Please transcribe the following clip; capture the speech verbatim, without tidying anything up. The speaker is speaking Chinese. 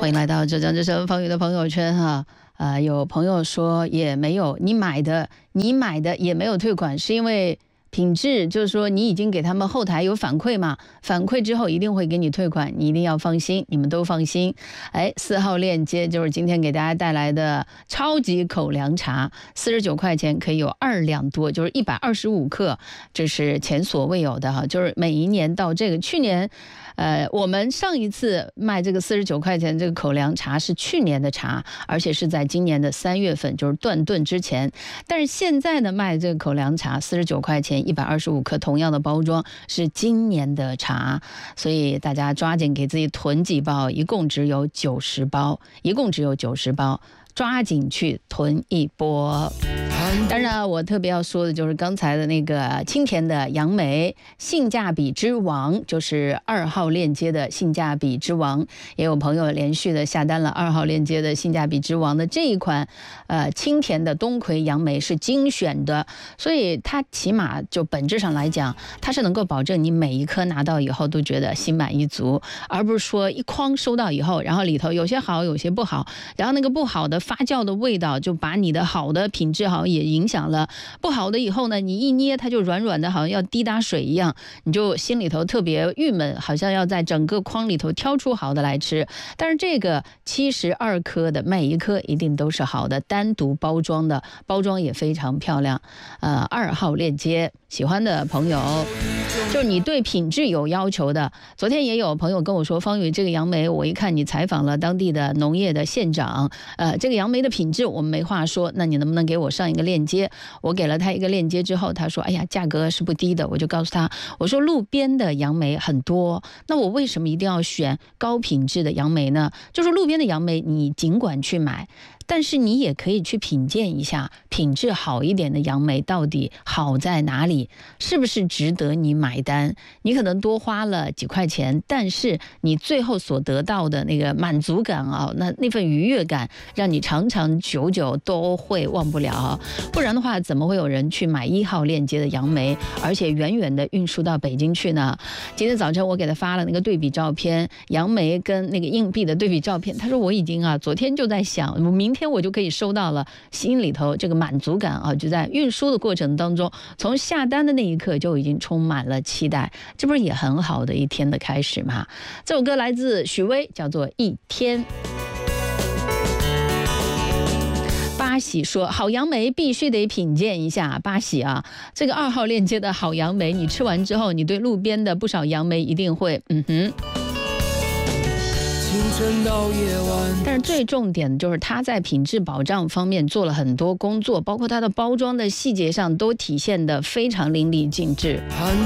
欢迎来到浙江之声方宇的朋友圈哈。呃，有朋友说也没有，你买的你买的也没有退款，是因为品质，就是说你已经给他们后台有反馈嘛，反馈之后一定会给你退款，你一定要放心，你们都放心。哎，四号链接就是今天给大家带来的超级口粮茶，四十九块钱可以有二两多，就是一百二十五克，这是前所未有的哈，就是每一年到这个去年。呃，我们上一次卖这个四十九块钱这个口粮茶是去年的茶，而且是在今年的三月份，就是断顿之前。但是现在呢，卖这个口粮茶四十九块钱，一百二十五克，同样的包装是今年的茶，所以大家抓紧给自己囤几包，一共只有九十包，一共只有九十包。抓紧去囤一波。当然我特别要说的就是刚才的那个清甜的杨梅，性价比之王，就是二号链接的性价比之王。也有朋友连续的下单了二号链接的性价比之王的这一款呃清甜的冬葵杨梅是精选的，所以它起码就本质上来讲，它是能够保证你每一颗拿到以后都觉得心满意足，而不是说一筐收到以后，然后里头有些好有些不好，然后那个不好的发酵的味道就把你的好的品质好像也影响了，不好的以后呢，你一捏它就软软的，好像要滴答水一样，你就心里头特别郁闷，好像要在整个筐里头挑出好的来吃。但是这个七十二颗的每一颗一定都是好的，单独包装的，包装也非常漂亮。呃，二号链接，喜欢的朋友，就是你对品质有要求的。昨天也有朋友跟我说，方宇这个杨梅，我一看你采访了当地的农业的县长，呃，这个杨梅的品质我们没话说，那你能不能给我上一个链接？我给了他一个链接之后，他说，哎呀，价格是不低的。我就告诉他，我说路边的杨梅很多，那我为什么一定要选高品质的杨梅呢？就是路边的杨梅，你尽管去买。但是你也可以去品鉴一下品质好一点的杨梅到底好在哪里，是不是值得你买单。你可能多花了几块钱，但是你最后所得到的那个满足感啊，那那份愉悦感让你长长久久都会忘不了。不然的话怎么会有人去买一号链接的杨梅，而且远远的运输到北京去呢？今天早晨我给他发了那个对比照片，杨梅跟那个硬币的对比照片，他说我已经啊昨天就在想，我明天我就可以收到了，心里头这个满足感啊，就在运输的过程当中，从下单的那一刻就已经充满了期待，这不是也很好的一天的开始吗？这首歌来自许巍，叫做《一天》。八喜说好杨梅必须得品鉴一下，八喜啊，这个二号链接的好杨梅，你吃完之后，你对路边的不少杨梅一定会嗯哼。但是最重点的就是它在品质保障方面做了很多工作，包括它的包装的细节上都体现得非常淋漓尽致。